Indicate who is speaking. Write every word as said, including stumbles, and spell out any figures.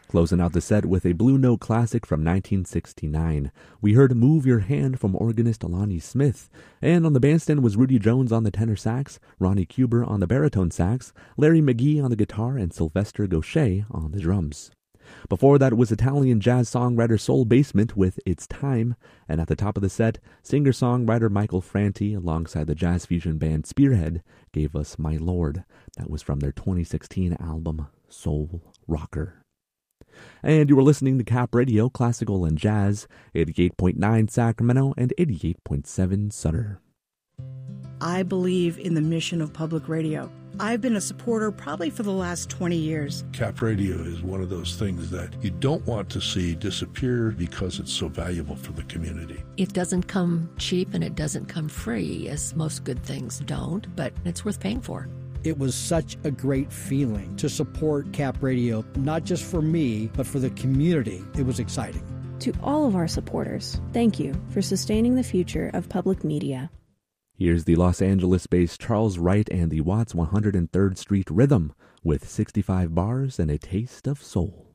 Speaker 1: Closing out the set with a Blue Note classic from nineteen sixty-nine, we heard Move Your Hand from organist Alani Smith, and on the bandstand was Rudy Jones on the tenor sax, Ronnie Cuber on the baritone sax, Larry McGee on the guitar, and Sylvester Gaucher on the drums. Before that was Italian jazz songwriter Soul Basement with It's Time, and at the top of the set, singer-songwriter Michael Franti alongside the jazz fusion band Spearhead gave us My Lord. That was from their twenty sixteen album Soul Rocker. And you were listening to Cap Radio, Classical and Jazz, eighty-eight point nine Sacramento and eighty-eight point seven Sutter.
Speaker 2: I believe in the mission of public radio. I've been a supporter probably for the last twenty years.
Speaker 3: Cap Radio is one of those things that you don't want to see disappear because it's so valuable for the community.
Speaker 4: It doesn't come cheap and it doesn't come free, as most good things don't, but it's worth paying for.
Speaker 5: It was such a great feeling to support Cap Radio, not just for me, but for the community. It was exciting.
Speaker 6: To all of our supporters, thank you for sustaining the future of public media.
Speaker 1: Here's the Los Angeles-based Charles Wright and the Watts one hundred third Street Rhythm with sixty-five bars and a taste of soul.